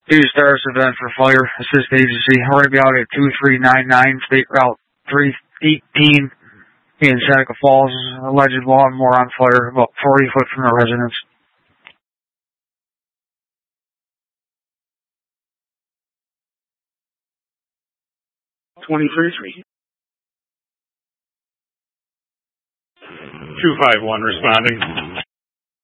Two stars event for Fire Assist Agency. Arriving out at 2399 State Route 318 in Seneca Falls. Alleged lawnmower on fire about 40 foot from the residence. $23,300. 251 responding.